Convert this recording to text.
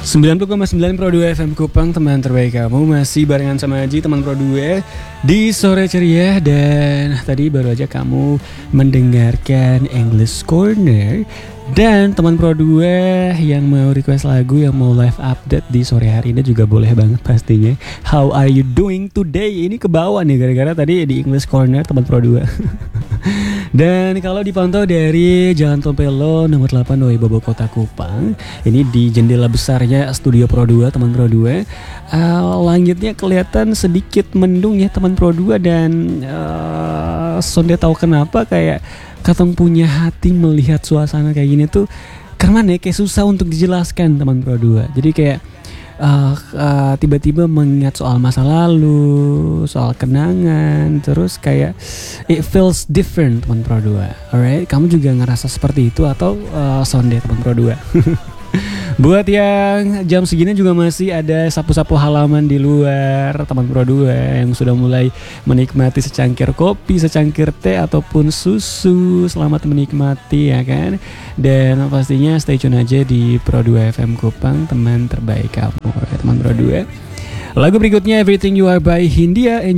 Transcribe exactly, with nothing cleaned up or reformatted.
sembilan puluh koma sembilan Pro dua F M Kupang, teman terbaik kamu. Masih barengan sama Aji, teman Pro dua di Sore Ceria. Dan tadi baru aja kamu mendengarkan English Corner. Dan teman Pro dua yang mau request lagu, yang mau live update di sore hari ini juga boleh banget pastinya. How are you doing today? Ini ke bawah nih gara-gara tadi di English Corner teman Pro dua. Dan kalau dipantau dari Jalan Tompelo nomor delapan Doi Bobo Kota Kupang, ini di jendela besarnya studio Pro dua, teman Pro dua, uh, langitnya kelihatan sedikit mendung ya teman Pro dua. Dan uh, sonde tahu kenapa kayak katong punya hati melihat suasana kayak gini tuh karena nih kayak susah untuk dijelaskan teman Pro dua. Jadi kayak uh, uh, tiba-tiba mengingat soal masa lalu, soal kenangan, terus kayak it feels different teman Pro dua. Alright, kamu juga ngerasa seperti itu atau uh, sonde teman Pro dua? Buat yang jam segini juga masih ada sapu-sapu halaman di luar, teman Pro dua yang sudah mulai menikmati secangkir kopi, secangkir teh ataupun susu. Selamat menikmati ya kan. Dan pastinya stay tune aja di Pro dua F M Kupang, teman terbaik kamu, teman Pro dua. Lagu berikutnya Everything You Are by Hindia.